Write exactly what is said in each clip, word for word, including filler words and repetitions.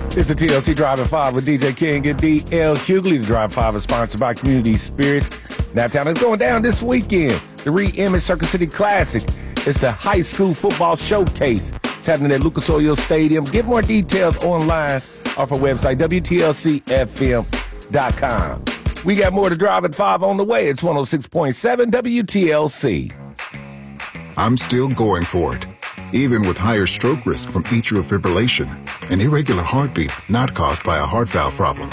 It's the T L C Drive at five with D J King and D L Hughley. The Drive at five is sponsored by Community Spirits. Naptown is going down this weekend. The Re-Image Circuit City Classic. It's the high school football showcase. It's happening at Lucas Oil Stadium. Get more details online off our website, W T L C F M dot com. We got more to Drive at five on the way. It's one oh six point seven W T L C. I'm still going for it, even with higher stroke risk from atrial fibrillation, an irregular heartbeat not caused by a heart valve problem.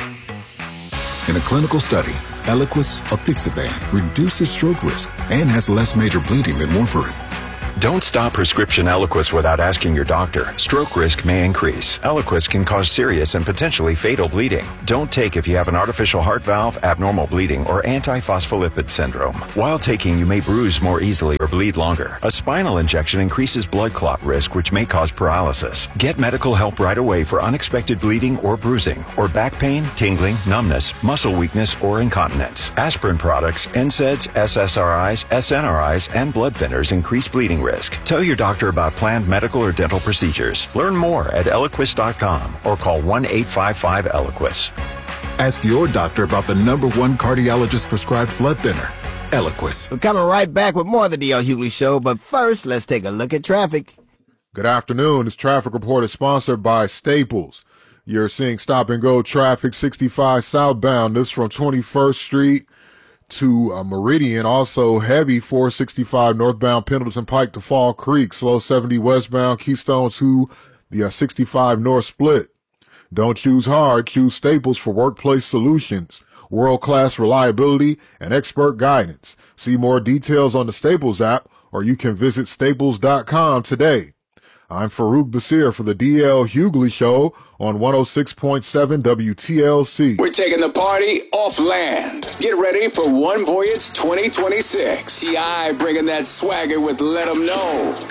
In a clinical study, Eliquis apixaban reduces stroke risk and has less major bleeding than warfarin. Don't stop prescription Eliquis without asking your doctor. Stroke risk may increase. Eliquis can cause serious and potentially fatal bleeding. Don't take if you have an artificial heart valve, abnormal bleeding, or antiphospholipid syndrome. While taking, you may bruise more easily or bleed longer. A spinal injection increases blood clot risk, which may cause paralysis. Get medical help right away for unexpected bleeding or bruising, or back pain, tingling, numbness, muscle weakness, or incontinence. Aspirin products, N SAIDs, S S R Is, S N R Is, and blood thinners increase bleeding risk. Tell your doctor about planned medical or dental procedures. Learn more at Eliquis dot com or call one eight five five Eliquis. Ask your doctor about the number one cardiologist prescribed blood thinner, Eliquis. We're coming right back with more of the D L Hughley Show, but first, let's take a look at traffic. Good afternoon. This traffic report is sponsored by Staples. You're seeing stop-and-go traffic sixty-five southbound. This from twenty-first Street to uh, Meridian. Also heavy four sixty-five northbound Pendleton Pike to Fall Creek. Slow seventy westbound Keystone to the uh, sixty-five north split. Don't choose hard. Choose Staples for workplace solutions. World-class reliability and expert guidance. See more details on the Staples app, or you can visit staples dot com today. I'm Farouk Basir for the D L Hughley Show on one oh six point seven W T L C. We're taking the party off land. Get ready for One Voyage twenty twenty-six. T I bringing that swagger with Let 'em Know.